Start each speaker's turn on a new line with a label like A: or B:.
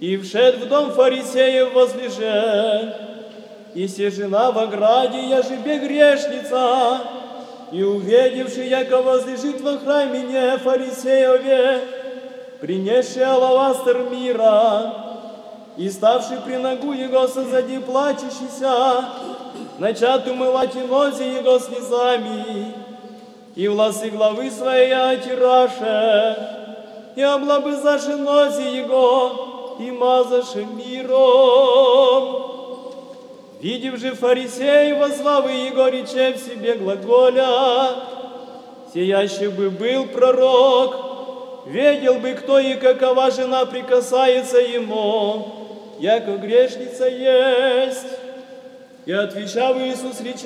A: И вшед в дом фарисеев возлеже, и се жена в ограде, яжебе грешница, и увидевши, яко возлежит во храме фарисееве, принесший алавастр мира, и ставший при ногу его созади плачущийся, начат умывать и нози его слезами, и волосы главы своей отираше, и облобызаше нози его, и мазаше миром. Видев же фарисей во славы его, рече в себе глаголя, сиящий бы был пророк, ведел бы, кто и какова жена прикасается ему, яко грешница есть. И отвечал Иисус, рече: